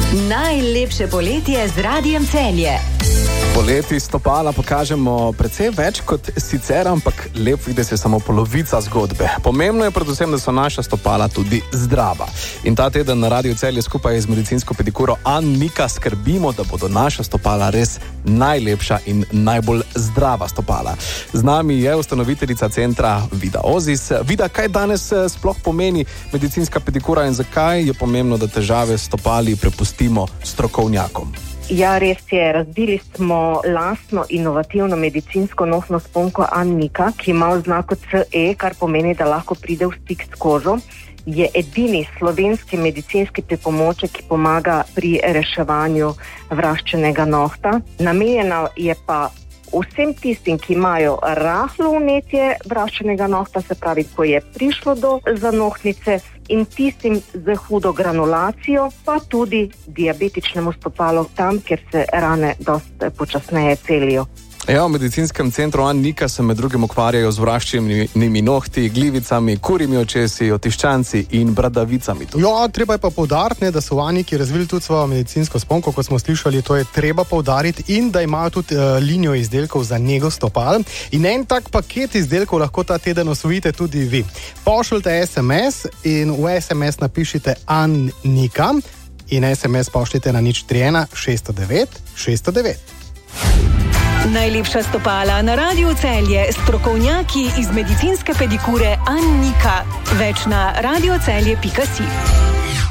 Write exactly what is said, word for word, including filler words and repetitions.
Najlepše poletje z Radiem Celje. Poleti stopala pokažemo precej več kot sicer, ampak lep vides je samo polovica zgodbe. Pomembno je predvsem, da so naša stopala tudi zdrava. In ta teden na Radiu Celje skupaj z medicinsko pedikuro Annika skrbimo, da bodo naša stopala res najlepša in najbolj zdrava stopala. Z nami je ustanoviteljica centra Vida Ozis. Vida, kaj danes sploh pomeni medicinska pedikura in zakaj je pomembno, da težave s stopali prepustimo strokovnjakom? Ja, res je. Razvili smo lastno inovativno medicinsko nosno sponko Annika, ki ima oznako C E, kar pomeni, da lahko pride v stik s kožo. Je edini slovenski medicinski pripomoček, ki pomaga pri reševanju vraščenega nohta. Namenjena je pa vsem tistim, ki imajo rahlo vnetje vraščenega nohta, se pravi, ko je prišlo do zanohtnice, in tistim z hudo granulacijo, pa tudi diabetičnemu stopalu, tam, kjer se rane dosti počasneje celijo. Ja, v medicinskem centru Annika se med drugim ukvarjajo z vraščenimi nohti, glivicami, kurimi očesi, otiščanci in bradavicami. Ja, treba je pa poudariti, da so v Anniki razvili tudi svojo medicinsko sponko, kot smo slišali, to je treba poudariti, in da imajo tudi uh, linijo izdelkov za nego stopal. In en tak paket izdelkov lahko ta teden osvojite tudi vi. Pošljite es em es in v es em es napišite Annika in es em es pošljite na nič tri ena šest devet šest devet. Najlepša stopala na Radiu Celje, strokovnjaki iz medicinske pedikure Annika. Več na radiocelje pika si.